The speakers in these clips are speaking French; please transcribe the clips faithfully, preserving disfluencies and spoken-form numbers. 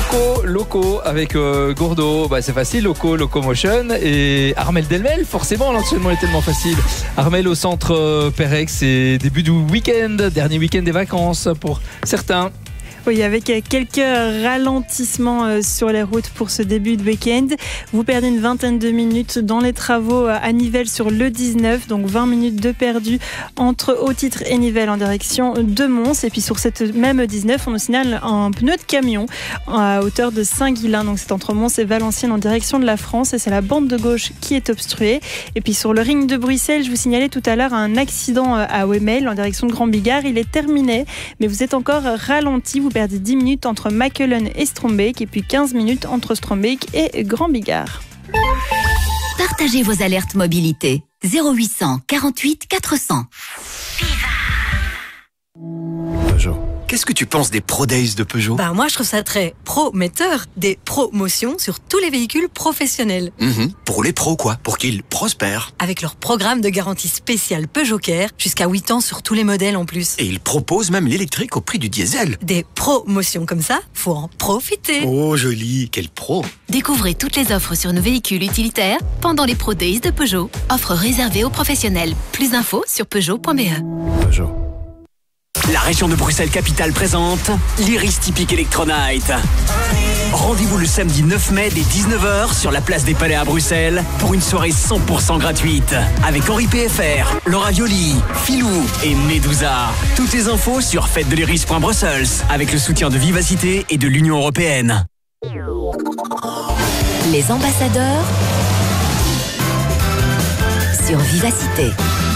Locaux, locaux avec euh, Gourdo, bah, c'est facile, locaux, Locomotion et Armel Delmel, forcément l'enchaînement est tellement facile. Armel au centre euh, Perrex, c'est début du week-end, dernier week-end des vacances pour certains. Oui, avec quelques ralentissements sur les routes pour ce début de week-end. Vous perdez une vingtaine de minutes dans les travaux à Nivelles sur le dix-neuf, donc vingt minutes de perdu entre Haut-Titre et Nivelles en direction de Mons. Et puis sur cette même dix-neuf, on nous signale un pneu de camion à hauteur de Saint-Guilain, donc c'est entre Mons et Valenciennes en direction de la France, et c'est la bande de gauche qui est obstruée. Et puis sur le ring de Bruxelles, je vous signalais tout à l'heure un accident à Wemmel en direction de Grand Bigard. Il est terminé, mais vous êtes encore ralenti. Vous perdez dix minutes entre Mackelen et Strombeek et puis quinze minutes entre Strombeek et Grand Bigard. Partagez vos alertes mobilité. zéro huit cent quarante-huit quatre cents. Peugeot. Qu'est-ce que tu penses des Pro Days de Peugeot ? Ben moi, je trouve ça très prometteur. Des promotions sur tous les véhicules professionnels. Mmh, pour les pros, quoi. Pour qu'ils prospèrent. Avec leur programme de garantie spéciale Peugeot Care, jusqu'à huit ans sur tous les modèles en plus. Et ils proposent même l'électrique au prix du diesel. Des promotions comme ça, faut en profiter. Oh, joli. Quel pro. Découvrez toutes les offres sur nos véhicules utilitaires pendant les Pro Days de Peugeot. Offres réservées aux professionnels. Plus d'infos sur peugeot point b e. Peugeot. La région de Bruxelles-Capitale présente l'Iris Typique Electro-Night. Rendez-vous le samedi neuf mai dès dix-neuf heures sur la place des Palais à Bruxelles pour une soirée cent pour cent gratuite avec Henri P F R, Laura Violi, Filou et Medusa. Toutes les infos sur fête de l'iris point brussels avec le soutien de Vivacité et de l'Union européenne. Les ambassadeurs sur Vivacité.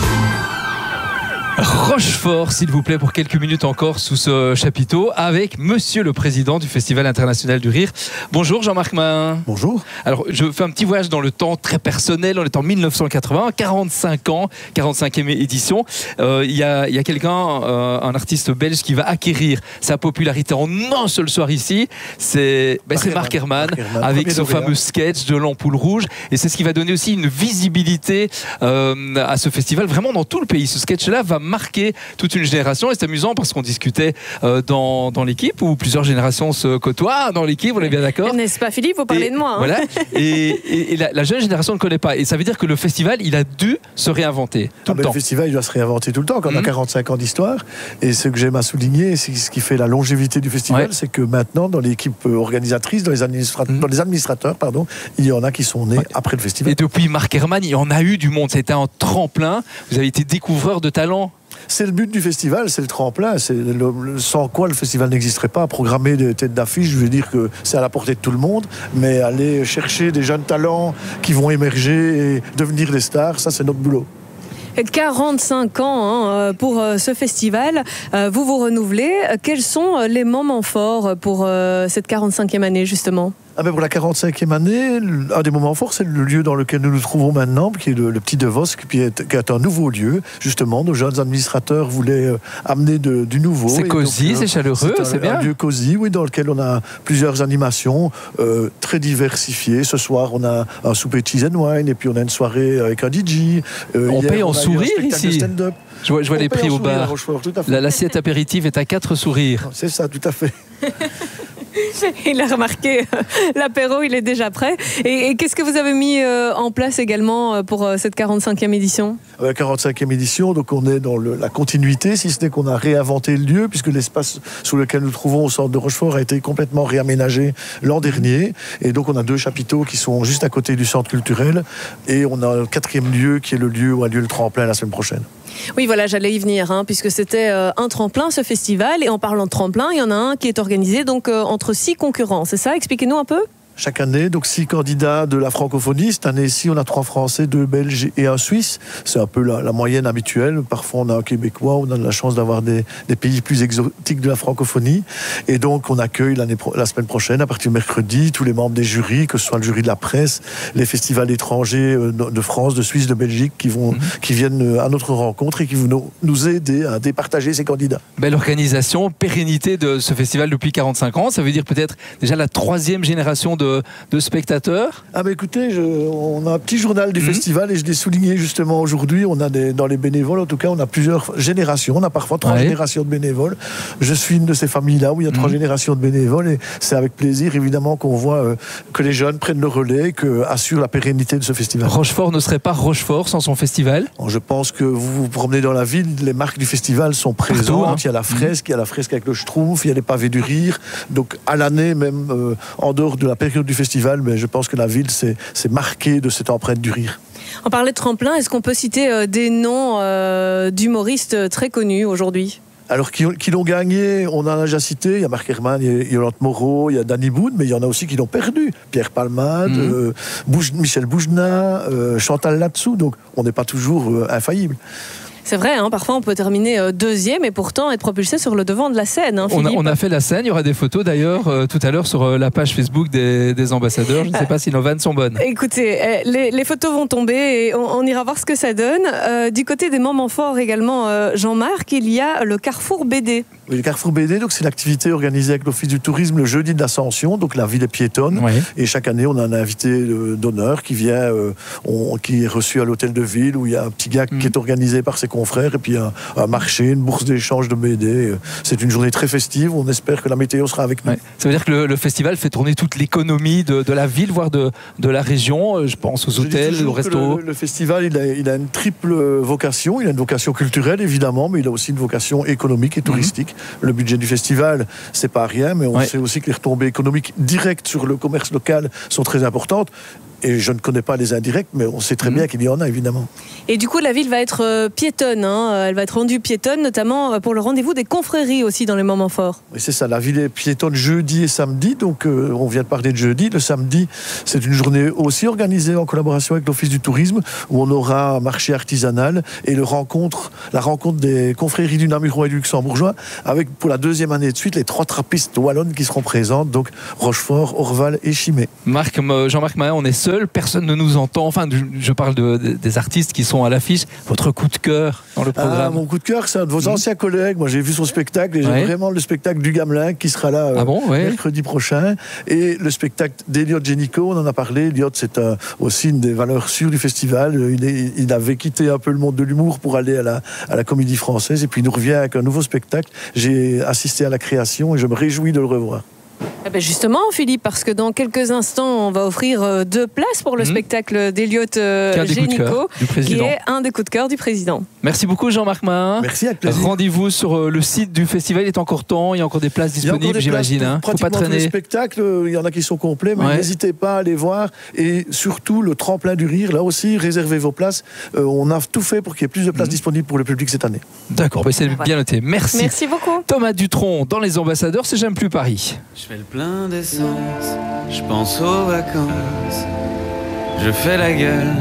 Rochefort, s'il vous plaît, pour quelques minutes encore sous ce chapiteau avec Monsieur le Président du Festival International du Rire. Bonjour Jean-Marc Mahin. Bonjour. Alors, je fais un petit voyage dans le temps très personnel. On est en mille neuf cent quatre-vingts, quarante-cinq ans, quarante-cinquième édition. Euh, Il y a, y a quelqu'un, euh, un artiste belge qui va acquérir sa popularité en un seul soir ici. C'est ben, Marc, Marc Herman, Marc Herman avec son fameux sketch de l'ampoule rouge. Et c'est ce qui va donner aussi une visibilité euh, à ce festival, vraiment dans tout le pays. Ce sketch-là va marquer toute une génération, et c'est amusant parce qu'on discutait euh, dans, dans l'équipe où plusieurs générations se côtoient dans l'équipe, on est bien d'accord, n'est-ce pas Philippe, vous parlez et, de moi hein. Voilà, et, et, et la, la jeune génération ne connaît pas, et ça veut dire que le festival il a dû se réinventer tout ah le ben temps. Le festival il doit se réinventer tout le temps quand on mmh. a quarante-cinq ans d'histoire, et ce que j'aime à souligner, c'est ce qui fait la longévité du festival, ouais. c'est que maintenant dans l'équipe organisatrice, dans les, administrat- mmh. dans les administrateurs pardon, il y en a qui sont nés ouais. après le festival. Et depuis Marc Herman il y en a eu du monde, c'était un tremplin, vous avez été découvreur de talent. C'est le but du festival, c'est le tremplin. C'est le, le, sans quoi le festival n'existerait pas. Programmer des têtes d'affiche, je veux dire que c'est à la portée de tout le monde, mais aller chercher des jeunes talents qui vont émerger et devenir des stars, ça c'est notre boulot. quarante-cinq ans hein, pour euh, ce festival, euh, vous vous renouvelez. Quels sont les moments forts pour euh, cette quarante-cinquième année justement ? Ah ben pour la quarante-cinquième année, un des moments forts, c'est le lieu dans lequel nous nous trouvons maintenant, qui est le, le Petit Devos, qui est, qui est un nouveau lieu. Justement, nos jeunes administrateurs voulaient euh, amener de, du nouveau. C'est cosy, c'est chaleureux, c'est, un, c'est bien. Un lieu cosy, oui, dans lequel on a plusieurs animations euh, très diversifiées. Ce soir, on a un souper cheese and wine, et puis on a une soirée avec un D J. Euh, on hier, paye en on sourire ici. Je vois, je vois les prix au bar. La, l'assiette apéritive est à quatre sourires. C'est ça, tout à fait. Il a remarqué, l'apéro, il est déjà prêt. Et, et qu'est-ce que vous avez mis euh, en place également pour euh, cette quarante-cinquième édition ? La quarante-cinquième édition, donc on est dans le, la continuité, si ce n'est qu'on a réinventé le lieu, puisque l'espace sur lequel nous trouvons au centre de Rochefort a été complètement réaménagé l'an dernier. Et donc on a deux chapiteaux qui sont juste à côté du centre culturel. Et on a un quatrième lieu qui est le lieu où a lieu le tremplin la semaine prochaine. Oui, voilà, j'allais y venir, hein, puisque c'était euh, un tremplin, ce festival. Et en parlant de tremplin, il y en a un qui est organisé donc, euh, entre six concurrents, c'est ça ? Expliquez-nous un peu. Chaque année, donc six candidats de la francophonie. Cette année-ci, on a trois Français, deux Belges et un Suisse. C'est un peu la, la moyenne habituelle. Parfois, on a un Québécois, on a de la chance d'avoir des, des pays plus exotiques de la francophonie. Et donc, on accueille l'année pro- la semaine prochaine, à partir de mercredi, tous les membres des jurys, que ce soit le jury de la presse, les festivals étrangers de France, de Suisse, de Belgique, qui, vont, mmh. qui viennent à notre rencontre et qui vont nous, nous aider à départager ces candidats. Belle organisation, pérennité de ce festival depuis quarante-cinq ans. Ça veut dire peut-être déjà la troisième génération de de, de spectateurs? Ah bah écoutez, je, on a un petit journal du mmh. festival et je l'ai souligné justement aujourd'hui. On a des, dans les bénévoles, en tout cas, on a plusieurs générations. On a parfois trois ouais. générations de bénévoles. Je suis une de ces familles-là où il y a mmh. trois générations de bénévoles et c'est avec plaisir évidemment qu'on voit euh, que les jeunes prennent le relais, que assurent la pérennité de ce festival. Rochefort ne serait pas Rochefort sans son festival? Alors, je pense que vous vous promenez dans la ville, les marques du festival sont présentes. Partout, hein. Il y a la fresque, mmh. il y a la fresque avec le Schtroumpf, il y a les pavés du rire. Donc à l'année, même euh, en dehors de la période du festival, mais je pense que la ville s'est marquée de cette empreinte du rire. On parlait de tremplin, est-ce qu'on peut citer euh, des noms euh, d'humoristes très connus aujourd'hui? Alors, qui, qui l'ont gagné, on en a déjà cité. Il y a Marc Herman, il y a Yolande Moreau, il y a Danny Boone, mais il y en a aussi qui l'ont perdu. Pierre Palmade, mmh. euh, Bouge, Michel Boujna, euh, Chantal Latsou. Donc, on n'est pas toujours euh, infaillible. C'est vrai, hein, parfois on peut terminer deuxième et pourtant être propulsé sur le devant de la scène. Hein, on, a, on a fait la scène, il y aura des photos d'ailleurs euh, tout à l'heure sur euh, la page Facebook des, des ambassadeurs. Je ne sais pas si nos vannes sont bonnes. Écoutez, les, les photos vont tomber et on, on ira voir ce que ça donne. Euh, du côté des moments forts également, euh, Jean-Marc, il y a le Carrefour B D. Oui, le Carrefour B D, donc c'est l'activité organisée avec l'Office du tourisme le jeudi de l'Ascension, donc la ville est piétonne. Oui. Et chaque année, on a un invité euh, d'honneur qui vient, euh, on, qui est reçu à l'hôtel de ville où il y a un petit gars mmh. qui est organisé par ses confrères et puis un, un marché, une bourse d'échange de B D. C'est une journée très festive. On espère que la météo sera avec nous. Ouais. Ça veut dire que le, le festival fait tourner toute l'économie de, de la ville, voire de, de la région. Je pense aux hôtels, aux restos. Le, le festival, il a, il a une triple vocation. Il a une vocation culturelle, évidemment, mais il a aussi une vocation économique et touristique. Mmh. Le budget du festival, c'est pas rien, mais on ouais. sait aussi que les retombées économiques directes sur le commerce local sont très importantes. Et je ne connais pas les indirects, mais on sait très mmh. bien qu'il y en a, évidemment. Et du coup, la ville va être euh, piétonne. Hein. Elle va être rendue piétonne, notamment pour le rendez-vous des confréries aussi dans les moments forts. Oui, c'est ça. La ville est piétonne jeudi et samedi. Donc, euh, on vient de parler de jeudi. Le samedi, c'est une journée aussi organisée en collaboration avec l'Office du tourisme, où on aura un marché artisanal et le rencontre, la rencontre des confréries du Namurois et du Luxembourgeois, avec, pour la deuxième année de suite, les trois trappistes wallonnes qui seront présentes. Donc, Rochefort, Orval et Chimay. Marc, Jean-Marc Mahon, on est seul. Personne ne nous entend. Enfin, je parle de, de, des artistes qui sont à l'affiche. Votre coup de cœur dans le programme? Ah, mon coup de cœur, c'est un de vos mmh. anciens collègues. Moi, j'ai vu son spectacle et j'ai ouais. vraiment le spectacle du Gamelin qui sera là euh, ah bon, ouais. mercredi prochain. Et le spectacle d'Eliott Génico, on en a parlé. Eliott, c'est euh, aussi une des valeurs sûres du festival. Il, est, il avait quitté un peu le monde de l'humour pour aller à la, à la Comédie Française et puis il nous revient avec un nouveau spectacle. J'ai assisté à la création et je me réjouis de le revoir. Eh ben justement, Philippe, parce que dans quelques instants, on va offrir deux places pour le mmh. spectacle d'Eliott euh, Génico, qui est un des coups de cœur du président. Merci beaucoup, Jean-Marc Mahon. Merci, avec plaisir. Rendez-vous sur euh, le site du festival. Il est encore temps. Il y a encore des places disponibles, j'imagine. Hein. Faut pas traîner. Les spectacles, il y en a qui sont complets, mais ouais. n'hésitez pas à aller voir. Et surtout, le tremplin du rire, là aussi, réservez vos places. Euh, on a tout fait pour qu'il y ait plus de places mmh. disponibles pour le public cette année. D'accord, c'est voilà. bien noté. Merci. Merci beaucoup. Thomas Dutronc, dans Les Ambassadeurs, c'est J'aime plus Paris. Je fais le plein d'essence, je pense aux vacances, je fais la gueule